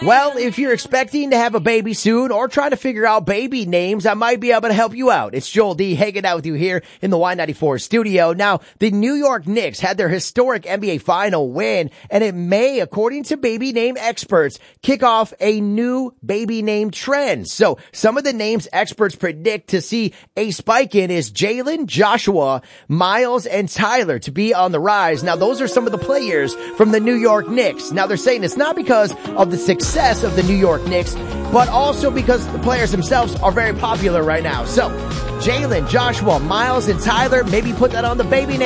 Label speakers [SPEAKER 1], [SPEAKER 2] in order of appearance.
[SPEAKER 1] Well, if you're expecting to have a baby soon or trying to figure out baby names, I might be able to help you out. It's Joel D hanging out with you here in the Y94 studio. Now, the New York Knicks had their historic NBA final win, and it may, according to baby name experts, kick off a new baby name trend. So some of the names experts predict to see a spike in is Jalen, Joshua, Miles, and Tyler to be on the rise. Now, those are some of the players from the New York Knicks. Now, they're saying it's not because of the success of the New York Knicks, but also because the players themselves are very popular right now. So, Jalen, Joshua, Miles, and Tyler, maybe put that on the baby name